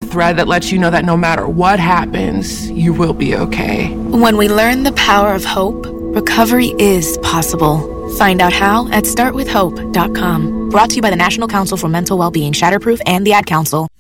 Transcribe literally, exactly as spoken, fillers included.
thread that lets you know that no matter what happens, you will be okay. When we learn the power of hope, recovery is possible. Find out how at start with hope dot com. Brought to you by the National Council for Mental Wellbeing, Shatterproof, and the Ad Council.